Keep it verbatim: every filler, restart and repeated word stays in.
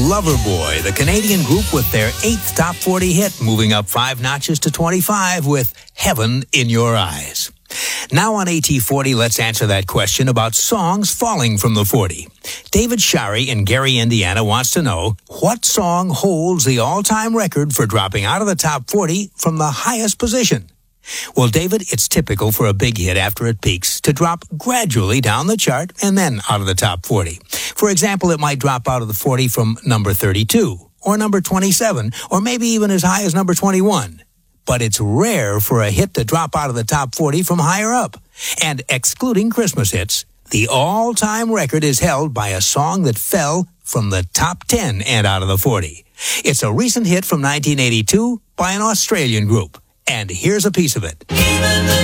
Loverboy, the Canadian group with their eighth top forty hit, moving up five notches to twenty-five with Heaven in Your Eyes. Now on A T forty, let's answer that question about songs falling from the forty. David Shari in Gary, Indiana wants to know, what song holds the all-time record for dropping out of the top forty from the highest position? Well, David, it's typical for a big hit after it peaks to drop gradually down the chart and then out of the top forty. For example, it might drop out of the forty from number thirty-two or number twenty-seven or maybe even as high as number twenty-one. But it's rare for a hit to drop out of the top forty from higher up. And excluding Christmas hits, the all-time record is held by a song that fell from the top ten and out of the forty. It's a recent hit from nineteen eighty-two by an Australian group. And here's a piece of it.